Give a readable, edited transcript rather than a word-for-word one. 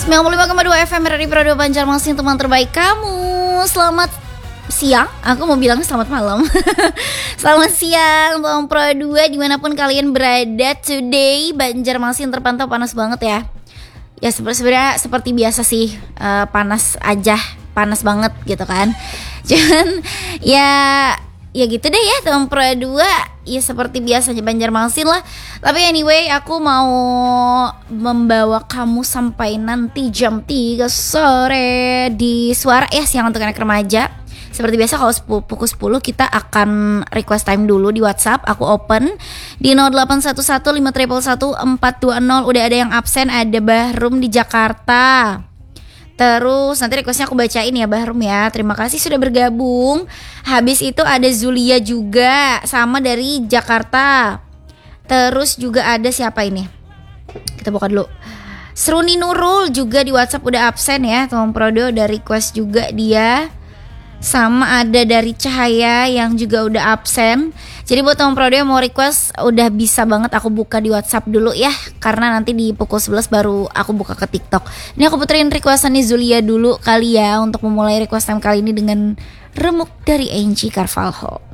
95,2 FM RRI Pro 2 Banjarmasin, teman terbaik kamu. Selamat siang, aku mau bilang selamat malam. Selamat siang teman Pro 2 dimanapun kalian berada. Today Banjarmasin terpantau panas banget ya. Ya sebenarnya seperti biasa sih, panas aja, panas banget gitu kan. Cuman ya gitu deh ya teman Pro 2. Ya seperti biasanya Banjarmasin lah. Tapi anyway, aku mau membawa kamu sampai nanti jam 3 sore di Suara ya, siang untuk anak remaja. Seperti biasa kalau pukul 10 kita akan request time dulu di WhatsApp. Aku open di 0811-511420. Udah ada yang absen, ada Bahrum di Jakarta. Terus nanti requestnya aku bacain ya Bahrum ya. Terima kasih sudah bergabung. Habis itu ada Zulia juga, sama dari Jakarta. Terus juga ada siapa ini? Kita buka dulu. Seruni Nurul juga di WhatsApp udah absen ya. Teman Prodo udah request juga dia. Sama ada dari Cahaya yang juga udah absen. Jadi buat teman Prodo yang mau request, udah bisa banget aku buka di WhatsApp dulu ya. Karena nanti di pukul 11 baru aku buka ke TikTok. Ini aku puterin requestannya Zulia dulu kali ya, untuk memulai request time kali ini dengan Remuk dari Angie Carvalho.